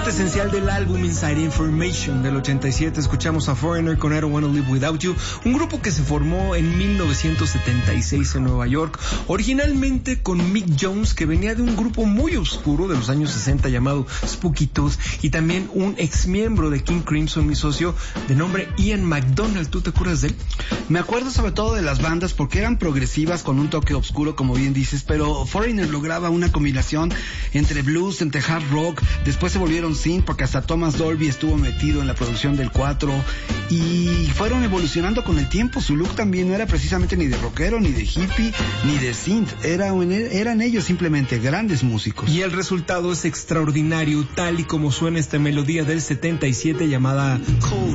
parte esencial del álbum Inside Information del 87, escuchamos a Foreigner con I Don't Wanna Live Without You, un grupo que se formó en 1976 en Nueva York, originalmente con Mick Jones, que venía de un grupo muy oscuro de los años 60 llamado Spooky Tooth, y también un ex miembro de King Crimson, mi socio, de nombre Ian McDonald. ¿Tú te acuerdas de él? Me acuerdo sobre todo de las bandas porque eran progresivas con un toque oscuro, como bien dices, pero Foreigner lograba una combinación entre blues, entre hard rock. Después se volvieron synth porque hasta Thomas Dolby estuvo metido en la producción del 4 y fueron evolucionando con el tiempo. Su look también no era precisamente ni de rockero, ni de hippie, ni de synth. Eran ellos simplemente grandes músicos. Y el resultado es extraordinario, tal y como suena esta melodía del 77 llamada Cold